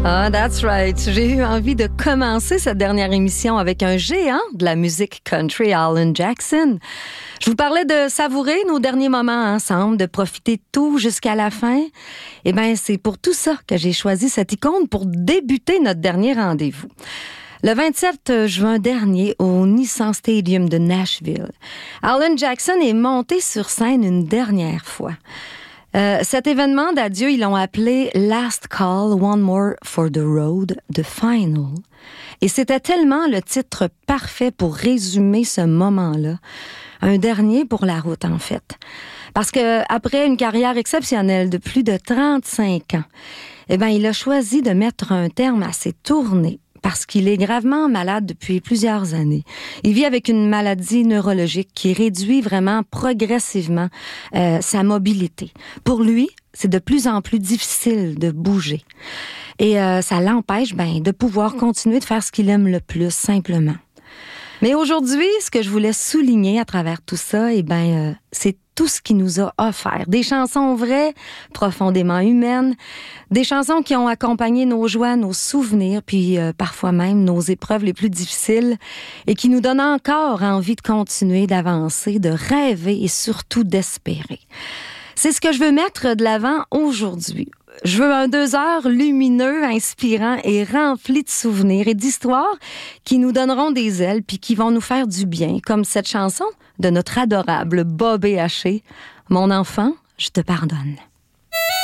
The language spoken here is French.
Ah, that's right. J'ai eu envie de commencer cette dernière émission avec un géant de la musique country, Alan Jackson. Je vous parlais de savourer nos derniers moments ensemble, de profiter de tout jusqu'à la fin. Eh bien, c'est pour tout ça que j'ai choisi cette icône pour débuter notre dernier rendez-vous. Le 27 juin dernier, au Nissan Stadium de Nashville, Alan Jackson est monté sur scène une dernière fois. Cet événement d'adieu, ils l'ont appelé Last Call, One More for the Road, The Final. Et c'était tellement le titre parfait pour résumer ce moment-là. Un dernier pour la route, en fait. Parce que après une carrière exceptionnelle de plus de 35 ans, eh bien, il a choisi de mettre un terme à ses tournées. Parce qu'il est gravement malade depuis plusieurs années. Il vit avec une maladie neurologique qui réduit vraiment progressivement sa mobilité. Pour lui, c'est de plus en plus difficile de bouger. Et ça l'empêche de pouvoir continuer de faire ce qu'il aime le plus, simplement. Mais aujourd'hui, ce que je voulais souligner à travers tout ça, c'est tout ce qu'il nous a offert. Des chansons vraies, profondément humaines, des chansons qui ont accompagné nos joies, nos souvenirs, puis parfois même nos épreuves les plus difficiles, et qui nous donnent encore envie de continuer d'avancer, de rêver et surtout d'espérer. C'est ce que je veux mettre de l'avant aujourd'hui. Je veux un 2 heures lumineux, inspirant et rempli de souvenirs et d'histoires qui nous donneront des ailes puis qui vont nous faire du bien, comme cette chanson de notre adorable Bobby Haché, « Mon enfant, je te pardonne ».